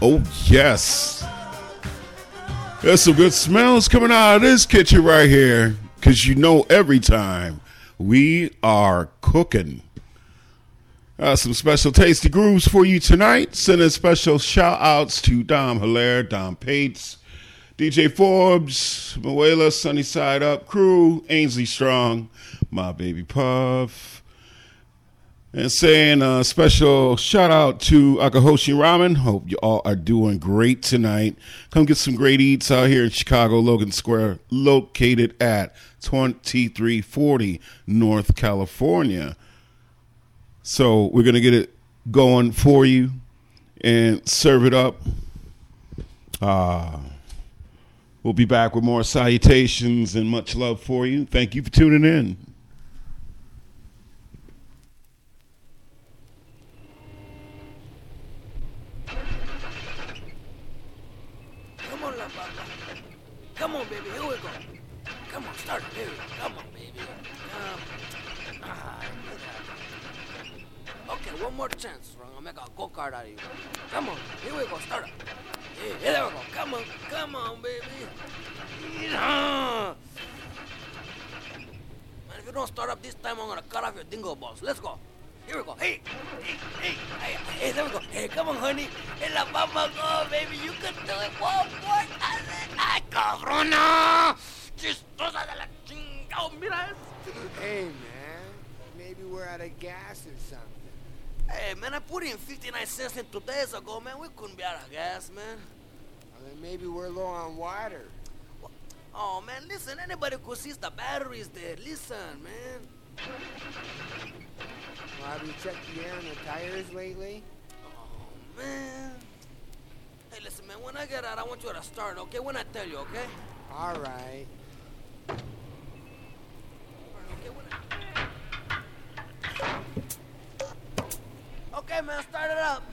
Oh, yes. There's some good smells coming out of this kitchen right here. Because you know every time we are cooking. Some special tasty grooves for you tonight. Sending special shout outs to Dom Hilaire, Dom Pates, DJ Forbes, Muela, Sunny Side Up crew, Ainsley Strong, my baby Puff. And saying a special shout out to Akahoshi Ramen. Hope you all are doing great tonight. Come get some great eats out here in Chicago, Logan Square, located at 2340 North California. So we're going to get it going for you and serve it up. We'll be back with more salutations and much love for you. Thank you for tuning in. Come on, baby, here we go. Come on, start it. Here we go. Come on, baby. Okay, one more chance. I'm gonna make a go-kart out of you. Come on, here we go. Start it. Yeah, there we go. Come on, baby. Man, if you don't start up this time, I'm gonna cut off your dingo balls. Let's go. Here we go. Hey, there we go. Hey, come on, honey. Hey, la mama, go, baby. You can do it. One more. Ay, cabrona. Chistosa de la chingada. Mira eso. Hey, man. Maybe we're out of gas or something. Hey, man, I put in 59 cents in 2 days ago, man. We couldn't be out of gas, man. Well, then maybe we're low on water. Oh, man, listen. Anybody could see the batteries there. Listen, man. Well, have you checked the air on the tires lately? Oh, man. Hey, listen, man, when I get out, I want you to start, okay? When I tell you, okay? All right. Okay, man, start it up.